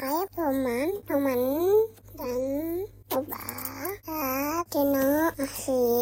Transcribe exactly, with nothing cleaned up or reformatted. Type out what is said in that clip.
Ayo teman, teman dan coba lihat channel Asik.